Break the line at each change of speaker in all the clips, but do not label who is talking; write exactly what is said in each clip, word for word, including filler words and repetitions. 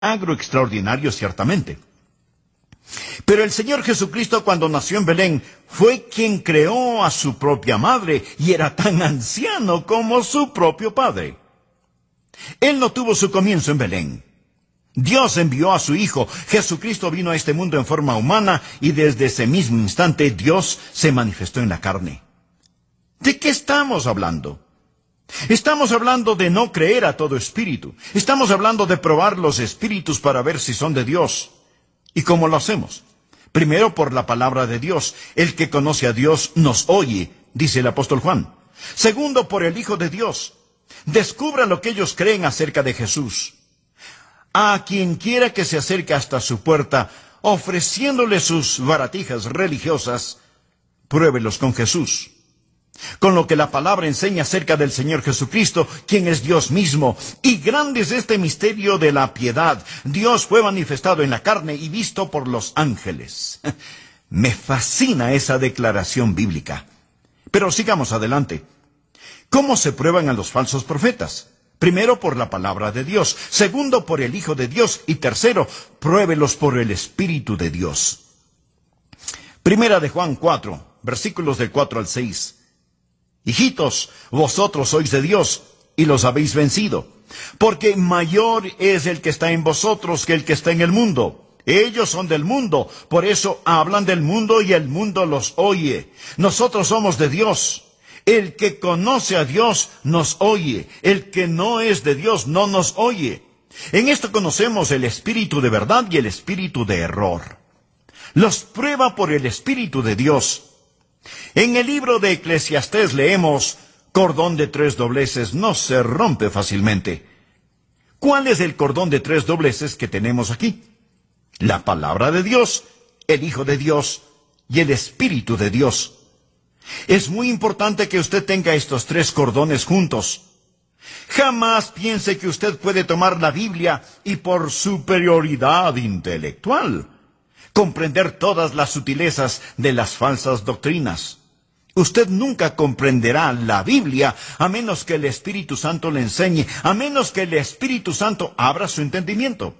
milagro extraordinario ciertamente. Pero el Señor Jesucristo, cuando nació en Belén, fue quien creó a su propia madre y era tan anciano como su propio padre. Él no tuvo su comienzo en Belén. Dios envió a su Hijo. Jesucristo vino a este mundo en forma humana y desde ese mismo instante Dios se manifestó en la carne. ¿De qué estamos hablando? Estamos hablando de no creer a todo espíritu. Estamos hablando de probar los espíritus para ver si son de Dios. ¿Y cómo lo hacemos? Primero, por la palabra de Dios. El que conoce a Dios nos oye, dice el apóstol Juan. Segundo, por el Hijo de Dios. Descubra lo que ellos creen acerca de Jesús. A quien quiera que se acerque hasta su puerta, ofreciéndole sus baratijas religiosas, pruébelos con Jesús. Con lo que la palabra enseña acerca del Señor Jesucristo, quien es Dios mismo. Y grande es este misterio de la piedad. Dios fue manifestado en la carne y visto por los ángeles. Me fascina esa declaración bíblica. Pero sigamos adelante. ¿Cómo se prueban a los falsos profetas? Primero, por la palabra de Dios. Segundo, por el Hijo de Dios. Y tercero, pruébelos por el Espíritu de Dios. Primera de Juan cuatro, versículos del cuatro al seis. Hijitos, vosotros sois de Dios, y los habéis vencido, porque mayor es el que está en vosotros que el que está en el mundo. Ellos son del mundo, por eso hablan del mundo y el mundo los oye. Nosotros somos de Dios. El que conoce a Dios nos oye. El que no es de Dios no nos oye. En esto conocemos el espíritu de verdad y el espíritu de error. Los prueba por el Espíritu de Dios. En el libro de Eclesiastés leemos, cordón de tres dobleces no se rompe fácilmente. ¿Cuál es el cordón de tres dobleces que tenemos aquí? La palabra de Dios, el Hijo de Dios y el Espíritu de Dios. Es muy importante que usted tenga estos tres cordones juntos. Jamás piense que usted puede tomar la Biblia y por superioridad intelectual comprender todas las sutilezas de las falsas doctrinas. Usted nunca comprenderá la Biblia a menos que el Espíritu Santo le enseñe, a menos que el Espíritu Santo abra su entendimiento.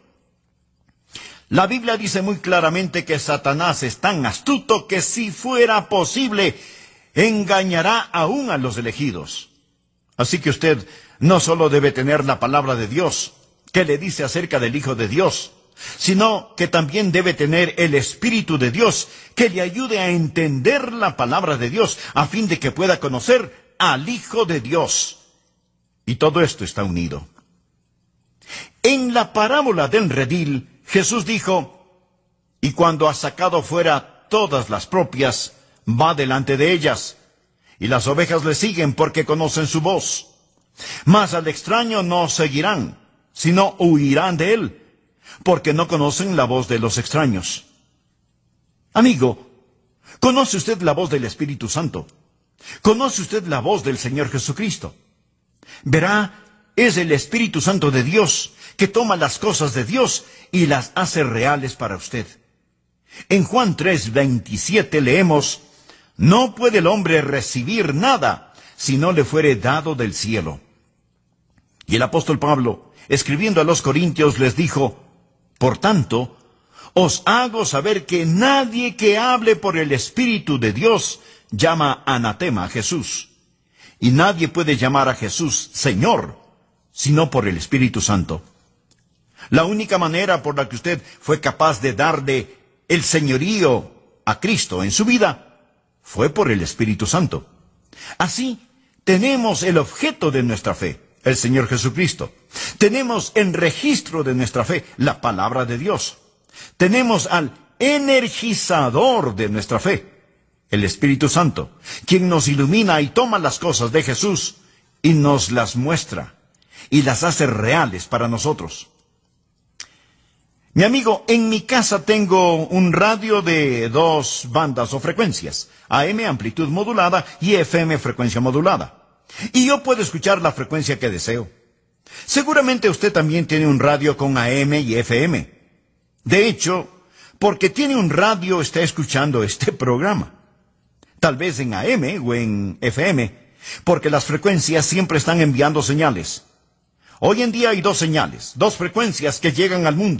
La Biblia dice muy claramente que Satanás es tan astuto que si fuera posible, engañará aún a los elegidos. Así que usted no solo debe tener la palabra de Dios, que le dice acerca del Hijo de Dios, sino que también debe tener el Espíritu de Dios, que le ayude a entender la palabra de Dios, a fin de que pueda conocer al Hijo de Dios. Y todo esto está unido. En la parábola del redil, Jesús dijo, y cuando ha sacado fuera todas las propias, va delante de ellas, y las ovejas le siguen porque conocen su voz. Mas al extraño no seguirán, sino huirán de él, porque no conocen la voz de los extraños. Amigo, ¿conoce usted la voz del Espíritu Santo? ¿Conoce usted la voz del Señor Jesucristo? Verá, es el Espíritu Santo de Dios que toma las cosas de Dios y las hace reales para usted. En Juan tres veintisiete leemos, no puede el hombre recibir nada si no le fuere dado del cielo. Y el apóstol Pablo, escribiendo a los Corintios, les dijo, por tanto, os hago saber que nadie que hable por el Espíritu de Dios llama anatema a Jesús. Y nadie puede llamar a Jesús Señor, sino por el Espíritu Santo. La única manera por la que usted fue capaz de darle el señorío a Cristo en su vida fue por el Espíritu Santo. Así, tenemos el objeto de nuestra fe, el Señor Jesucristo. Tenemos en registro de nuestra fe la palabra de Dios. Tenemos al energizador de nuestra fe, el Espíritu Santo, quien nos ilumina y toma las cosas de Jesús y nos las muestra y las hace reales para nosotros. Mi amigo, en mi casa tengo un radio de dos bandas o frecuencias, A M amplitud modulada y F M frecuencia modulada. Y yo puedo escuchar la frecuencia que deseo. Seguramente usted también tiene un radio con A M y F M. De hecho, porque tiene un radio está escuchando este programa. Tal vez en A M o en F M, porque las frecuencias siempre están enviando señales. Hoy en día hay dos señales, dos frecuencias que llegan al mundo.